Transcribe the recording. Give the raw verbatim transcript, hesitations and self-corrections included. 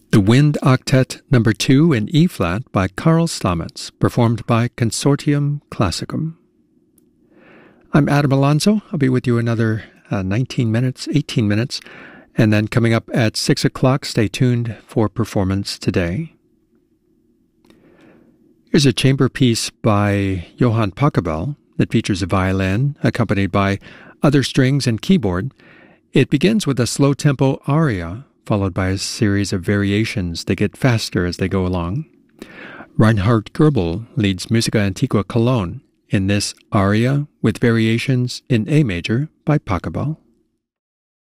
The Wind Octet Number two in E-flat by Karl Stamitz, performed by Consortium Classicum. I'm Adam Alonso. I'll be with you another uh, nineteen minutes, eighteen minutes, and then coming up at six o'clock, stay tuned for Performance Today. Here's a chamber piece by Johann Pachelbel that features a violin accompanied by other strings and keyboard. It begins with a slow-tempo aria, followed by a series of variations that get faster as they go along. Reinhard Goebel leads Musica Antiqua Cologne in this aria with variations in A major by Pachelbel.